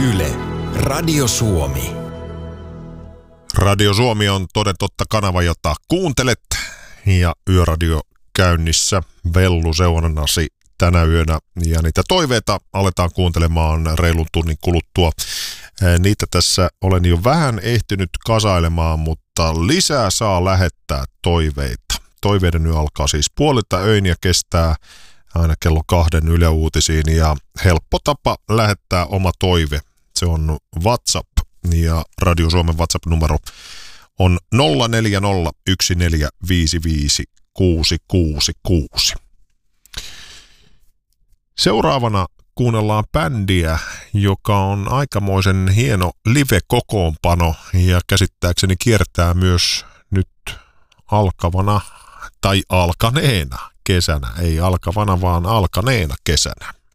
Yle, Radio Suomi. Radio Suomi on toden totta kanava, jota kuuntelet, ja Yöradio käynnissä vellu seurannasi tänä yönä, ja niitä toiveita aletaan kuuntelemaan reilun tunnin kuluttua. Niitä tässä olen jo vähän ehtinyt kasailemaan, mutta lisää saa lähettää toiveita. Toiveiden yö alkaa siis 12:00 ja kestää aina kello 2 Yle Uutisiin, ja helppo tapa lähettää oma toive. Se on WhatsApp, ja Radio Suomen WhatsApp-numero on 0401455666. Seuraavana kuunnellaan bändiä, joka on aikamoisen hieno live-kokoonpano, ja käsittääkseni kiertää myös nyt alkavana tai alkaneena kesänä. Ei alkavana, vaan alkaneena kesänä.